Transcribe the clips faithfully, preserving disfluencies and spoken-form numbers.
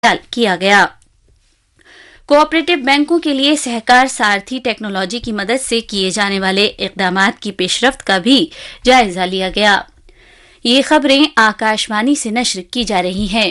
किया गया। कोऑपरेटिव बैंकों के लिए सहकार सारथी टेक्नोलॉजी की मदद से किए जाने वाले इकदामात की पेशरफ्त का भी जायजा लिया गया। ये खबरें आकाशवाणी से नश्र की जा रही हैं।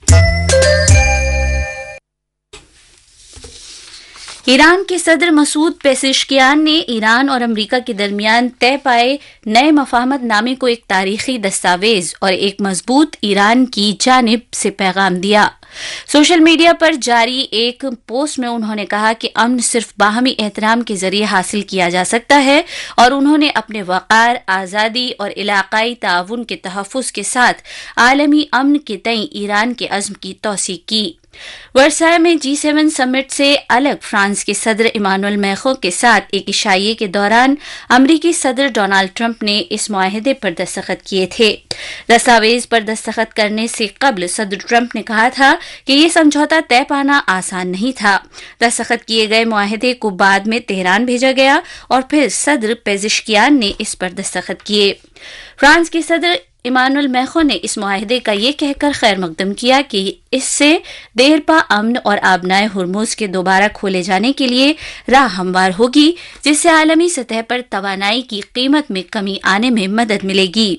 ईरान के सदर मसूद पेज़ेश्कियान ने ईरान और अमरीका के दरमियान तय पाए नए मफाहमत नामे को एक तारीखी दस्तावेज और एक मजबूत ईरान की जानिब से पैगाम दिया। सोशल मीडिया पर जारी एक पोस्ट में उन्होंने कहा कि अमन सिर्फ बाहमी एहतराम के जरिए हासिल किया जा सकता है और उन्होंने अपने वक़ार, आज़ादी और इलाकाई ताउन के तहफ़्फ़ुज़ के साथ आलमी अमन के तय ईरान के अज़्म की तौसीक़ की। वर्साय में जी सेवन समिट से अलग फ्रांस के सदर इमानुएल मैक्रों के साथ एक इशाइये के दौरान अमरीकी सदर डोनाल्ड ट्रंप ने इस मुआहदे पर दस्तखत किए थे। दस्तावेज पर दस्तखत करने से कबल सदर ट्रंप ने कहा था कि ये समझौता तय पाना आसान नहीं था। दस्तखत किए गए मुआहदे को बाद में तेहरान भेजा गया और फिर सदर पेज़ेश्कियान ने इस पर दस्तखत किए। फ्रांस के सदर इमानुएल मैक्रों ने इस मुआहदे का ये कहकर खैर मकदम किया कि इससे देरपा अमन और आबनाए हुर्मुज़ के दोबारा खोले जाने के लिए राह हमवार होगी, जिससे आलमी सतह पर तवानाई की कीमत में कमी आने में मदद मिलेगी।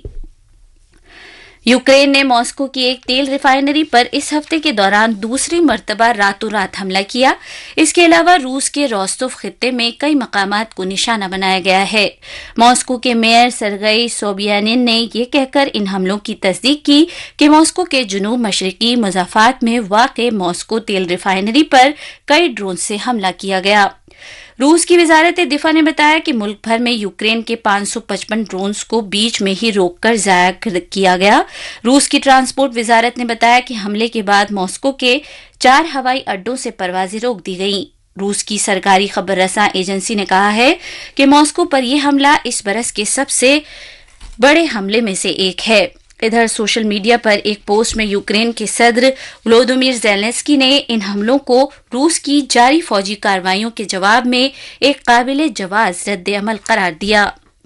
यूक्रेन ने मॉस्को की एक तेल रिफाइनरी पर इस हफ्ते के दौरान दूसरी मर्तबा रातों रात हमला किया। इसके अलावा रूस के रोस्तोव खित्ते में कई मकामात को निशाना बनाया गया है। मॉस्को के मेयर सरगई सोबियानिन ने यह कहकर इन हमलों की तस्दीक की कि मॉस्को के जुनूब मशरकी मुज़ाफ़ात में वाक़ मॉस्को तेल रिफाइनरी पर कई ड्रोन से हमला किया गया। रूस की वजारत दिफा ने बताया कि मुल्क भर में यूक्रेन के पांच सौ पचपन ड्रोन्स को बीच में ही रोककर ज़ाया किया गया। रूस की ट्रांसपोर्ट वजारत ने बताया कि हमले के बाद मॉस्को के चार हवाई अड्डों से परवाजें रोक दी गईं। रूस की सरकारी खबर रसां एजेंसी ने कहा है कि मॉस्को पर यह हमला इस बरस के सबसे बड़े हमले में से एक है। इधर सोशल मीडिया पर एक पोस्ट में यूक्रेन के सदर व्लोदिमीर ज़ेलेंस्की ने इन हमलों को रूस की जारी फौजी कार्रवाइयों के जवाब में एक काबिल जवाज रद्द-ए-अमल करार दिया।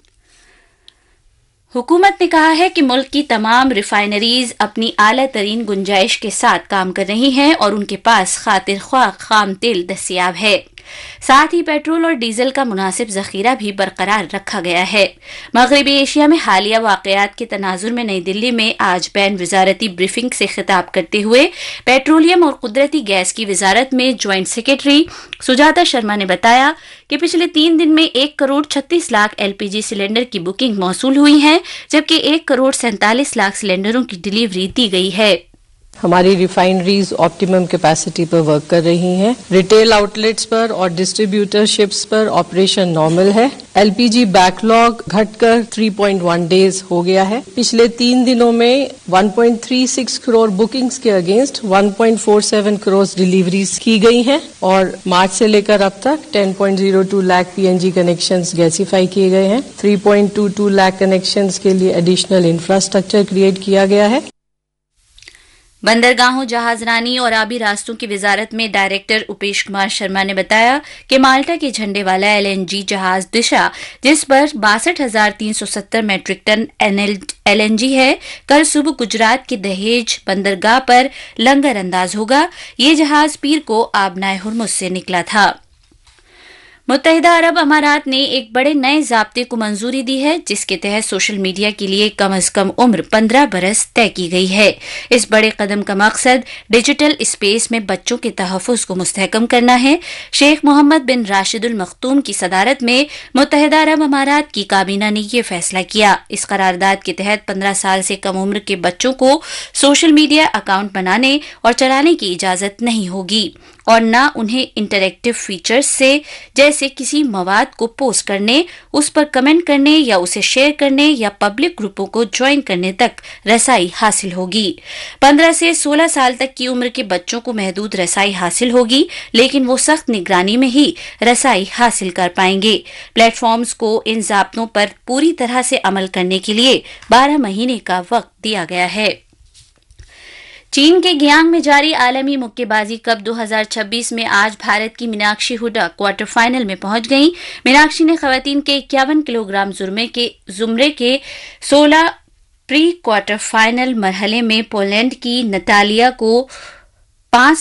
हुकूमत ने कहा है कि मुल्क की तमाम रिफाइनरीज अपनी आला तरीन गुंजाइश के साथ काम कर रही हैं और उनके पास खातिर ख्वाह खाम तेल दस्तियाब है। साथ ही पेट्रोल और डीजल का मुनासिब जखीरा भी बरकरार रखा गया है। मगरबी एशिया में हालिया वाकयात के तनाजुर में नई दिल्ली में आज बैन वजारती ब्रीफिंग से खिताब करते हुए पेट्रोलियम और कुदरती गैस की वजारत में ज्वाइंट सेक्रेटरी सुजाता शर्मा ने बताया कि पिछले तीन दिन में एक करोड़ छत्तीस लाख एलपीजी सिलेंडर की बुकिंग मौसूल हुई है, जबकि एक करोड़ सैंतालीस लाख सिलेंडरों की डिलीवरी दी गई है। हमारी रिफाइनरीज ऑप्टिमम कैपेसिटी पर वर्क कर रही हैं। रिटेल आउटलेट्स पर और डिस्ट्रीब्यूटरशिप्स पर ऑपरेशन नॉर्मल है। एलपीजी बैकलॉग घटकर तीन पॉइंट एक डेज हो गया है। पिछले तीन दिनों में एक पॉइंट तीन छह करोड़ बुकिंग्स के अगेंस्ट एक पॉइंट चार सात करोड़ डिलीवरीज की गई हैं और मार्च से लेकर अब तक दस पॉइंट शून्य दो लाख पीएनजी कनेक्शंस गैसीफाई किए गए हैं। तीन पॉइंट दो दो लाख कनेक्शंस के लिए एडिशनल इंफ्रास्ट्रक्चर क्रिएट किया गया है। बंदरगाहों, जहाजरानी और आबी रास्तों की वजारत में डायरेक्टर उपेश कुमार शर्मा ने बताया कि माल्टा के झंडे वाला एलएनजी जहाज दिशा, जिस पर बासठ हजार तीन सौ सत्तर मैट्रिक टन एलएनजी है, कल सुबह गुजरात के दहेज बंदरगाह पर लंगर अंदाज होगा। ये जहाज पीर को आबनाए हुर्मुज़ से निकला था। मुत्तहिदा अरब अमारात ने एक बड़े नए ज़ाब्ते को मंजूरी दी है, जिसके तहत सोशल मीडिया के लिए कम अज कम उम्र पंद्रह बरस तय की गई है। इस बड़े कदम का मकसद डिजिटल स्पेस में बच्चों के तहफ़्फ़ुज़ को मुस्तहकम करना है। शेख मोहम्मद बिन राशिदुल मख्तूम की सदारत में मुत्तहिदा अरब अमारात की काबीना ने यह फैसला किया। इस करारदाद के तहत पंद्रह साल से कम उम्र के बच्चों को सोशल मीडिया अकाउंट बनाने और चलाने की इजाजत नहीं होगी और न उन्हें इंटरैक्टिव फीचर्स से जैसे किसी मवाद को पोस्ट करने, उस पर कमेंट करने या उसे शेयर करने या पब्लिक ग्रुपों को ज्वाइन करने तक रसाई हासिल होगी। पंद्रह से सोलह साल तक की उम्र के बच्चों को महदूद रसाई हासिल होगी, लेकिन वो सख्त निगरानी में ही रसाई हासिल कर पाएंगे। प्लेटफॉर्म्स को इन ज़ाब्तों पर पूरी तरह से अमल करने के लिए बारह महीने का वक्त दिया गया है। चीन के गियांग में जारी आलमी मुक्केबाजी कप दो हज़ार छब्बीस में आज भारत की मीनाक्षी हुडा क्वार्टर फाइनल में पहुंच गईं। मीनाक्षी ने खवातीन के इक्यावन किलोग्राम जुर्मे के जुमरे के सोलह प्री क्वार्टर फाइनल मरहले में पोलैंड की नतालिया को पांच